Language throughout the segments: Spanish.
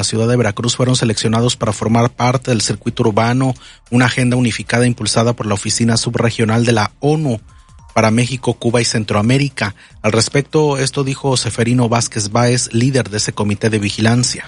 la ciudad de Veracruz fueron seleccionados para formar parte del circuito urbano, una agenda unificada impulsada por la Oficina Subregional de la ONU para México, Cuba y Centroamérica. Al respecto, esto dijo Seferino Vázquez Báez, líder de ese comité de vigilancia.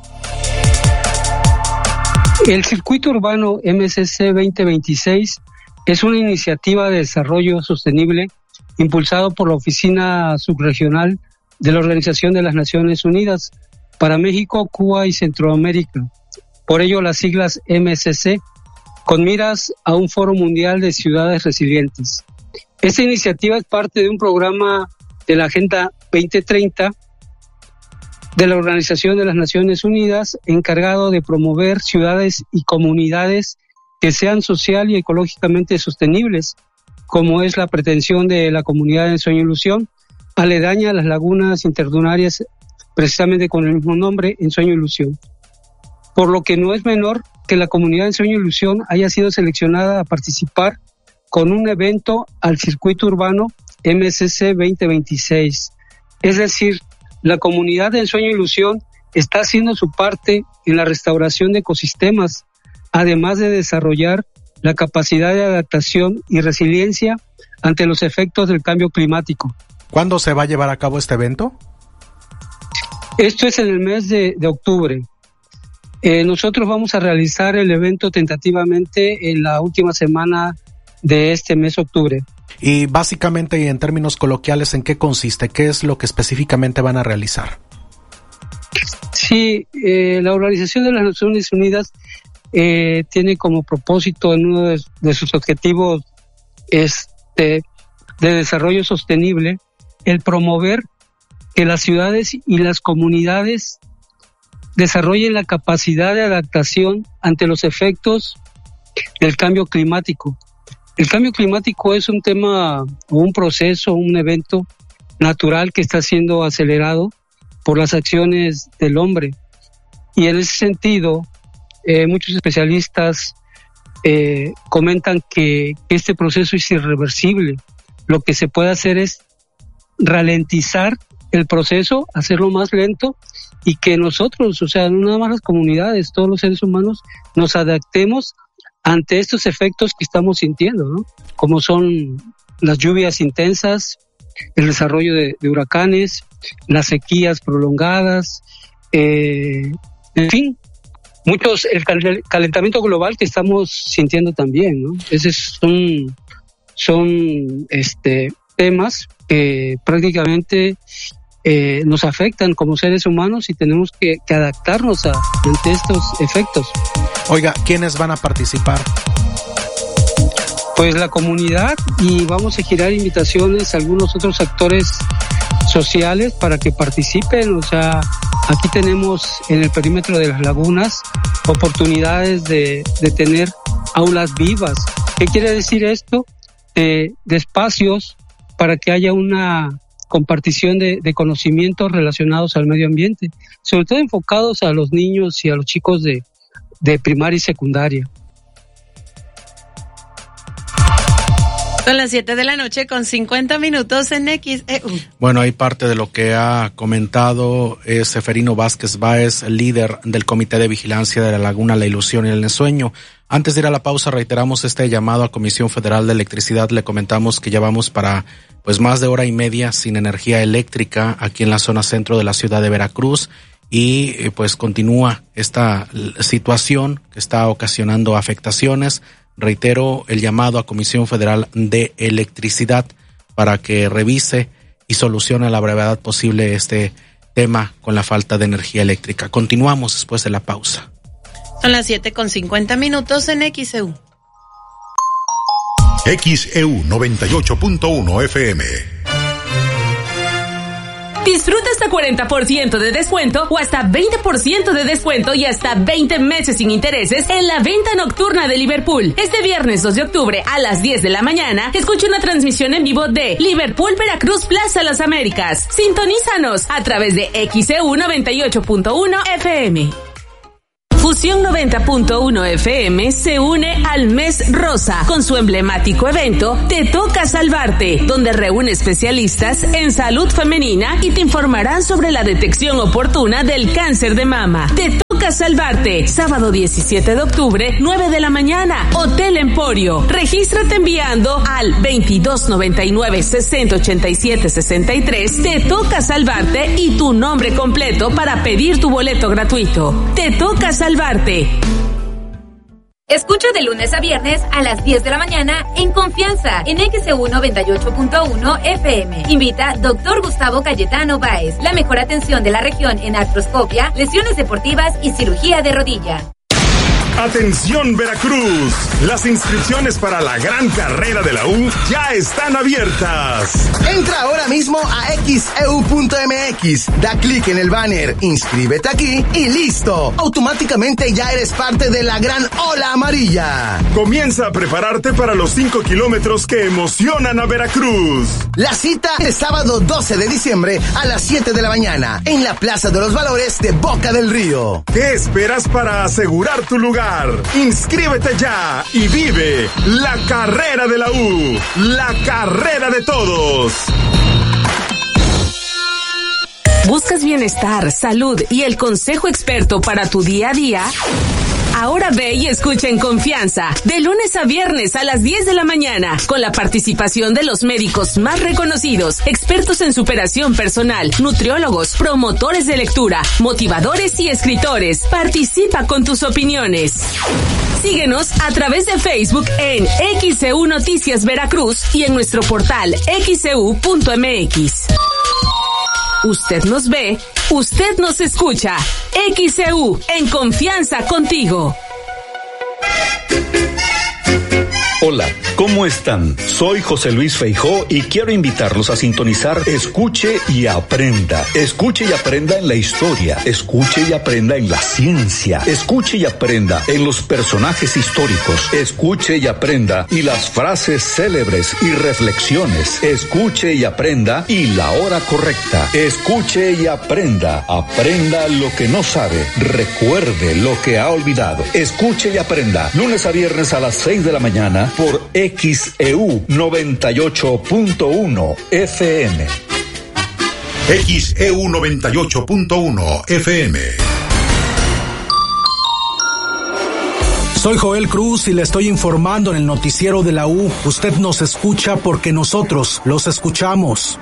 El circuito urbano MCC 2026 es una iniciativa de desarrollo sostenible impulsado por la Oficina Subregional de la Organización de las Naciones Unidas para México, Cuba y Centroamérica. Por ello, las siglas MCC, con miras a un foro mundial de ciudades resilientes. Esta iniciativa es parte de un programa de la Agenda 2030 de la Organización de las Naciones Unidas, encargado de promover ciudades y comunidades que sean social y ecológicamente sostenibles, como es la pretensión de la comunidad de Ensueño Ilusión, aledaña a las lagunas interdunarias, precisamente con el mismo nombre, Ensueño Ilusión. Por lo que no es menor que la comunidad de Ensueño Ilusión haya sido seleccionada a participar con un evento al circuito urbano MCC 2026. Es decir, la comunidad de Ensueño Ilusión está haciendo su parte en la restauración de ecosistemas, además de desarrollar la capacidad de adaptación y resiliencia ante los efectos del cambio climático. ¿Cuándo se va a llevar a cabo este evento? Esto es en el mes de octubre. Nosotros vamos a realizar el evento tentativamente en la última semana de este mes de octubre. Y básicamente y en términos coloquiales, ¿en qué consiste? ¿Qué es lo que específicamente van a realizar? Sí, la Organización de las Naciones Unidas tiene como propósito en uno de sus objetivos de desarrollo sostenible el promover que las ciudades y las comunidades desarrollen la capacidad de adaptación ante los efectos del cambio climático. El cambio climático es un tema o un proceso, un evento natural que está siendo acelerado por las acciones del hombre. Y en ese sentido, muchos especialistas comentan que este proceso es irreversible. Lo que se puede hacer es ralentizar el proceso, hacerlo más lento y que nosotros, o sea, no nada más las comunidades, todos los seres humanos, nos adaptemos ante estos efectos que estamos sintiendo, ¿no? Como son las lluvias intensas, el desarrollo de huracanes, las sequías prolongadas, en fin, el calentamiento global que estamos sintiendo también, ¿no? Esos son temas que prácticamente nos afectan como seres humanos y tenemos que adaptarnos ante estos efectos. Oiga, ¿quiénes van a participar? Pues la comunidad, y vamos a girar invitaciones a algunos otros actores sociales para que participen. O sea, aquí tenemos en el perímetro de las lagunas oportunidades de tener aulas vivas. ¿Qué quiere decir esto? De espacios para que haya una compartición de conocimientos relacionados al medio ambiente, sobre todo enfocados a los niños y a los chicos de primaria y secundaria. Son las 7:50 p.m. en XEU. Bueno, hay parte de lo que ha comentado Seferino Vázquez Báez, líder del Comité de Vigilancia de la Laguna La Ilusión y el Ensueño. Antes de ir a la pausa, reiteramos este llamado a Comisión Federal de Electricidad. Le comentamos que ya vamos para más de hora y media sin energía eléctrica aquí en la zona centro de la ciudad de Veracruz. Y continúa esta situación que está ocasionando afectaciones. Reitero el llamado a Comisión Federal de Electricidad para que revise y solucione a la brevedad posible este tema con la falta de energía eléctrica. Continuamos después de la pausa. Son las 7:50 en XEU. XEU 98.1 FM. Disfruta hasta 40% de descuento o hasta 20% de descuento y hasta 20 meses sin intereses en la venta nocturna de Liverpool. Este viernes 2 de octubre a las 10 de la mañana, escucha una transmisión en vivo de Liverpool Veracruz Plaza Las Américas. Sintonízanos a través de XEU 98.1 FM. Fusión 90.1 FM se une al Mes Rosa con su emblemático evento Te Toca Salvarte, donde reúne especialistas en salud femenina y te informarán sobre la detección oportuna del cáncer de mama. toca salvarte. Sábado 17 de octubre, 9 de la mañana. Hotel Emporio. Regístrate enviando al 2299-6087-63. Te toca salvarte y tu nombre completo para pedir tu boleto gratuito. Te toca salvarte. Escucha de lunes a viernes a las 10 de la mañana en Confianza en XEU 98.1 FM. Invita Dr. Gustavo Cayetano Báez. La mejor atención de la región en artroscopia, lesiones deportivas y cirugía de rodilla. Atención Veracruz, las inscripciones para la gran carrera de la U ya están abiertas. Entra ahora mismo a xeu.mx, da clic en el banner, inscríbete aquí y listo. Automáticamente ya eres parte de la gran ola amarilla. Comienza a prepararte para los 5 kilómetros que emocionan a Veracruz. La cita es sábado 12 de diciembre a las 7 de la mañana en la Plaza de los Valores de Boca del Río. ¿Qué esperas para asegurar tu lugar? Inscríbete ya y vive la carrera de la U, la carrera de todos. ¿Buscas bienestar, salud y el consejo experto para tu día a día? Ahora ve y escucha en Confianza, de lunes a viernes a las 10 de la mañana, con la participación de los médicos más reconocidos, expertos en superación personal, nutriólogos, promotores de lectura, motivadores y escritores. Participa con tus opiniones. Síguenos a través de Facebook en XEU Noticias Veracruz y en nuestro portal xeu.mx. Usted nos ve, usted nos escucha. XEU, en confianza contigo. Hola, ¿cómo están? Soy José Luis Feijó y quiero invitarlos a sintonizar Escuche y Aprenda. Escuche y aprenda en la historia, escuche y aprenda en la ciencia, escuche y aprenda en los personajes históricos, escuche y aprenda y las frases célebres y reflexiones, escuche y aprenda y la hora correcta, escuche y aprenda, aprenda lo que no sabe, recuerde lo que ha olvidado, escuche y aprenda, lunes a viernes a las 6 de la mañana, por XEU 98.1 FM. XEU 98.1 FM. Soy Joel Cruz y le estoy informando en el noticiero de la U. Usted nos escucha porque nosotros los escuchamos.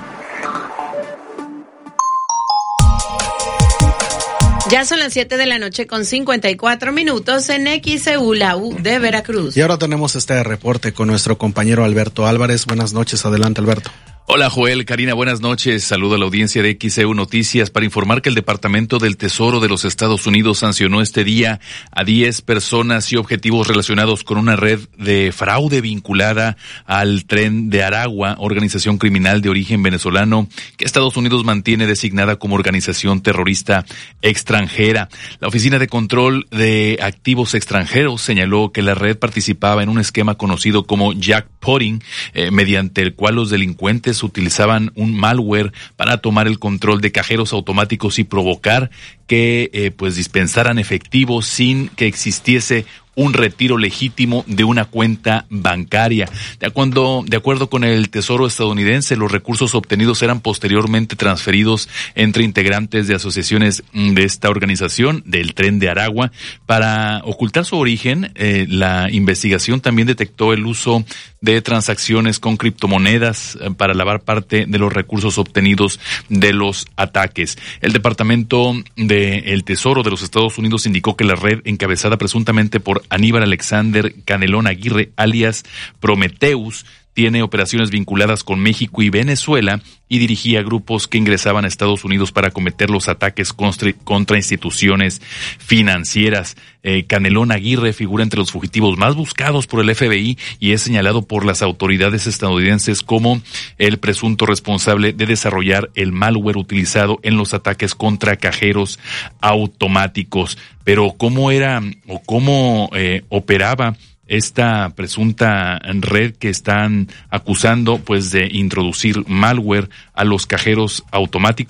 Ya son las 7 de la noche con 54 minutos en XEU, la U de Veracruz. Y ahora tenemos este reporte con nuestro compañero Alberto Álvarez. Buenas noches, adelante Alberto. Hola Joel, Karina, buenas noches. Saludo a la audiencia de XEU Noticias para informar que el Departamento del Tesoro de los Estados Unidos sancionó este día a 10 personas y objetivos relacionados con una red de fraude vinculada al Tren de Aragua, organización criminal de origen venezolano que Estados Unidos mantiene designada como organización terrorista extranjera. La Oficina de Control de Activos Extranjeros señaló que la red participaba en un esquema conocido como jackpotting, mediante el cual los delincuentes utilizaban un malware para tomar el control de cajeros automáticos y provocar que dispensaran efectivo sin que existiese un retiro legítimo de una cuenta bancaria. De acuerdo con el Tesoro estadounidense, los recursos obtenidos eran posteriormente transferidos entre integrantes de asociaciones de esta organización, del Tren de Aragua. Para ocultar su origen, la investigación también detectó el uso de transacciones con criptomonedas para lavar parte de los recursos obtenidos de los ataques. El Departamento del Tesoro de los Estados Unidos indicó que la red, encabezada presuntamente por Aníbal Alexander Canelón Aguirre, alias Prometheus, tiene operaciones vinculadas con México y Venezuela y dirigía grupos que ingresaban a Estados Unidos para cometer los ataques contra instituciones financieras. Canelón Aguirre figura entre los fugitivos más buscados por el FBI y es señalado por las autoridades estadounidenses como el presunto responsable de desarrollar el malware utilizado en los ataques contra cajeros automáticos. Pero ¿cómo era o cómo operaba esta presunta red que están acusando de introducir malware a los cajeros automáticos?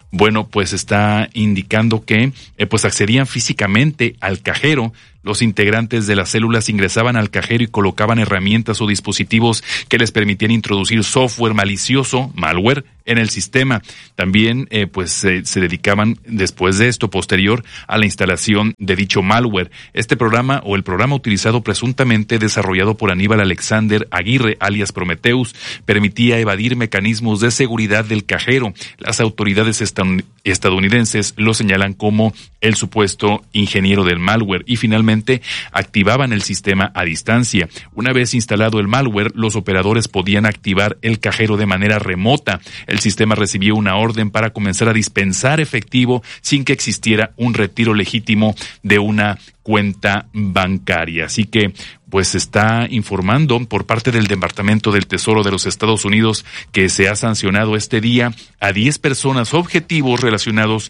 bueno, pues está indicando que pues accedían físicamente al cajero. Los integrantes de las células ingresaban al cajero y colocaban herramientas o dispositivos que les permitían introducir software malicioso, malware, en el sistema. También se dedicaban después de esto, posterior a la instalación de dicho malware. Este programa o el programa utilizado presuntamente desarrollado por Aníbal Alexander Aguirre, alias Prometheus, permitía evadir mecanismos de seguridad del cajero. Las autoridades estadounidenses lo señalan como el supuesto ingeniero del malware y finalmente activaban el sistema a distancia. Una vez instalado el malware, los operadores podían activar el cajero de manera remota. El sistema recibió una orden para comenzar a dispensar efectivo sin que existiera un retiro legítimo de una cuenta bancaria. Así que pues se está informando por parte del Departamento del Tesoro de los Estados Unidos que se ha sancionado este día a 10 personas objetivos relacionados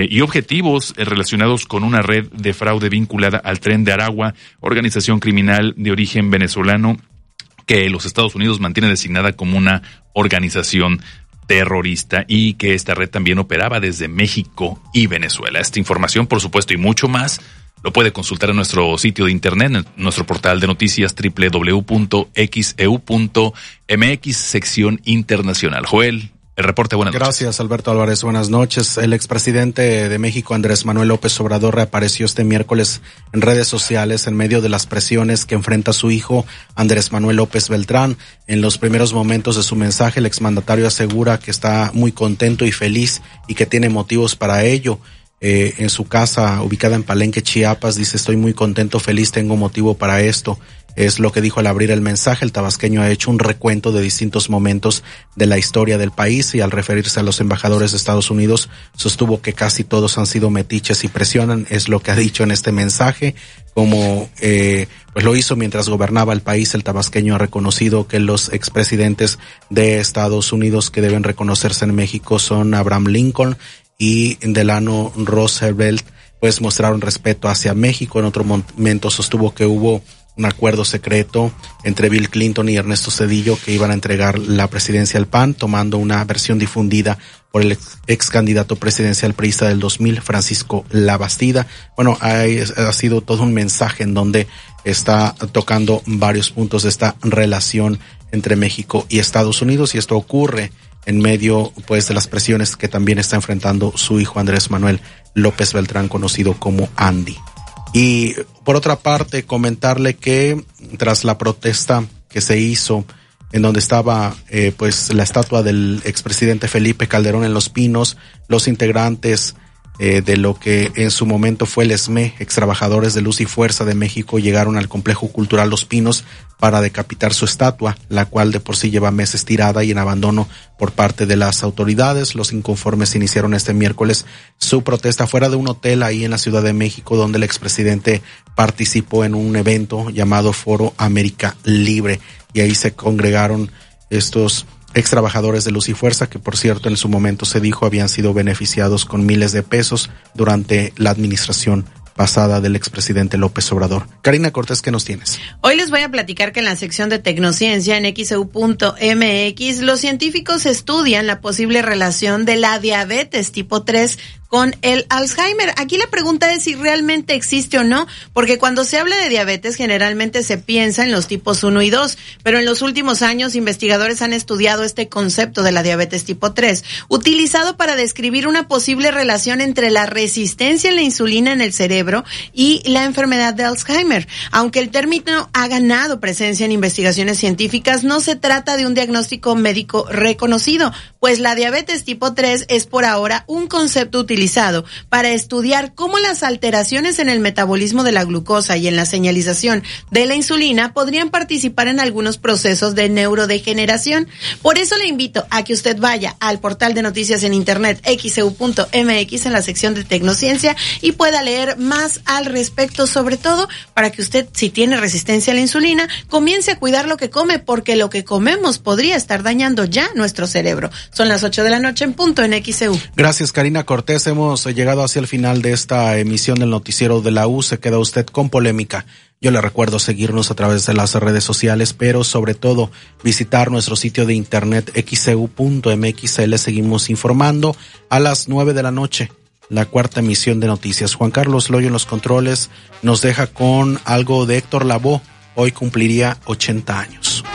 con una red de fraude vinculada al Tren de Aragua, organización criminal de origen venezolano que los Estados Unidos mantiene designada como una organización terrorista y que esta red también operaba desde México y Venezuela. Esta información, por supuesto, y mucho más, lo puede consultar en nuestro sitio de internet, en nuestro portal de noticias www.xeu.mx, sección internacional. Joel, el reporte, buenas noches. Gracias, Alberto Álvarez, buenas noches. El expresidente de México, Andrés Manuel López Obrador, reapareció este miércoles en redes sociales en medio de las presiones que enfrenta su hijo, Andrés Manuel López Beltrán. En los primeros momentos de su mensaje, el exmandatario asegura que está muy contento y feliz y que tiene motivos para ello. En su casa ubicada en Palenque, Chiapas, dice: estoy muy contento, feliz, tengo motivo para esto. Es lo que dijo al abrir el mensaje. El tabasqueño ha hecho un recuento de distintos momentos de la historia del país y al referirse a los embajadores de Estados Unidos sostuvo que casi todos han sido metiches y presionan, es lo que ha dicho en este mensaje. Como pues lo hizo mientras gobernaba el país, el tabasqueño ha reconocido que los expresidentes de Estados Unidos que deben reconocerse en México son Abraham Lincoln y Delano Roosevelt, pues mostraron respeto hacia México. En otro momento sostuvo que hubo un acuerdo secreto entre Bill Clinton y Ernesto Zedillo que iban a entregar la presidencia al PAN, tomando una versión difundida por el ex candidato presidencial priista del 2000, Francisco Labastida. Bueno, ha sido todo un mensaje en donde está tocando varios puntos de esta relación entre México y Estados Unidos, y esto ocurre en medio pues de las presiones que también está enfrentando su hijo Andrés Manuel López Beltrán, conocido como Andy. Y por otra parte, comentarle que tras la protesta que se hizo en donde estaba pues la estatua del expresidente Felipe Calderón en Los Pinos, los integrantes de lo que en su momento fue el ESME, ex trabajadores de Luz y Fuerza de México, llegaron al complejo cultural Los Pinos para decapitar su estatua, la cual de por sí lleva meses tirada y en abandono por parte de las autoridades. Los inconformes iniciaron este miércoles su protesta fuera de un hotel ahí en la Ciudad de México, donde el expresidente participó en un evento llamado Foro América Libre, y ahí se congregaron estos ex trabajadores de Luz y Fuerza, que por cierto en su momento se dijo habían sido beneficiados con miles de pesos durante la administración pasada del expresidente López Obrador. Karina Cortés, ¿qué nos tienes? Hoy les voy a platicar que en la sección de Tecnociencia en xeu.mx los científicos estudian la posible relación de la diabetes tipo 3 con el Alzheimer. Aquí la pregunta es si realmente existe o no, porque cuando se habla de diabetes generalmente se piensa en los tipos 1 y 2, pero en los últimos años investigadores han estudiado este concepto de la diabetes tipo 3, utilizado para describir una posible relación entre la resistencia a la insulina en el cerebro y la enfermedad de Alzheimer. Aunque el término ha ganado presencia en investigaciones científicas, no se trata de un diagnóstico médico reconocido, pues la diabetes tipo 3 es por ahora un concepto utilizado para estudiar cómo las alteraciones en el metabolismo de la glucosa y en la señalización de la insulina podrían participar en algunos procesos de neurodegeneración. Por eso le invito a que usted vaya al portal de noticias en internet xeu.mx en la sección de Tecnociencia y pueda leer más al respecto, sobre todo para que usted, si tiene resistencia a la insulina, comience a cuidar lo que come, porque lo que comemos podría estar dañando ya nuestro cerebro. Son las 8 de la noche en punto en XEU. Gracias, Karina Cortés. Hemos llegado hacia el final de esta emisión del noticiero de la U. Se queda usted con polémica. Yo le recuerdo seguirnos a través de las redes sociales, pero sobre todo visitar nuestro sitio de internet xeu.mx. Le seguimos informando a las 9 de la noche. La cuarta emisión de noticias. Juan Carlos Loyo en los controles nos deja con algo de Héctor Lavoe. Hoy cumpliría 80 años.